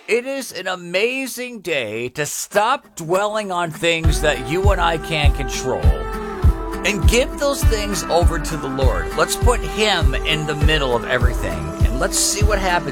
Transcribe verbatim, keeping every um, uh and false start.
It is an amazing day to stop dwelling on things that you and I can't control and give those things over to the Lord. Let's put Him in the middle of everything, and let's see what happens.